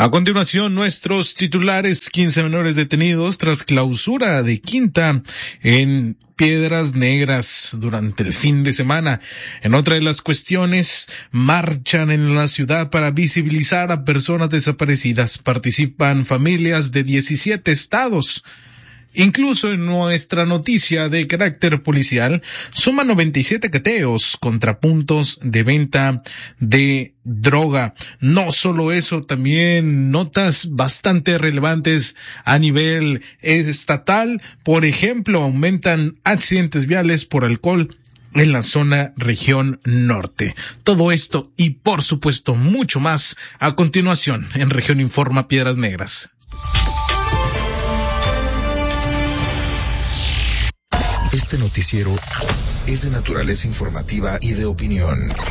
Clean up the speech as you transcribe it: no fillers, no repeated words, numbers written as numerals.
A continuación, nuestros titulares: 15 menores detenidos tras clausura de quinta en Piedras Negras durante el fin de semana. En otra de las cuestiones, marchan en la ciudad para visibilizar a personas desaparecidas. Participan familias de 17 estados. Incluso en nuestra noticia de carácter policial, suman 97 cateos contra puntos de venta de droga. No solo eso, también notas bastante relevantes a nivel estatal. Por ejemplo, aumentan accidentes viales por alcohol en la zona región norte. Todo esto y por supuesto mucho más a continuación en Región Informa Piedras Negras. Este noticiero es de naturaleza informativa y de opinión.